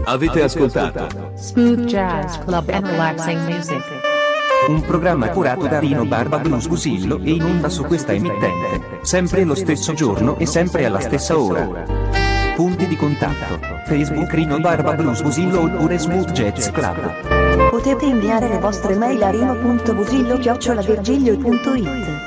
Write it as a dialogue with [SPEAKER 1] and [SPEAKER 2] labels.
[SPEAKER 1] Avete ascoltato
[SPEAKER 2] Smooth Jazz Club and Relaxing Music.
[SPEAKER 3] Un programma curato da Rino Barba Blues Fusillo e in onda su questa emittente, sempre lo stesso giorno e sempre alla stessa ora. Punti di contatto: Facebook Rino Barba Blues Fusillo oppure Smooth Jazz Club.
[SPEAKER 4] Potete inviare le vostre mail a rino.busillo@virgilio.it.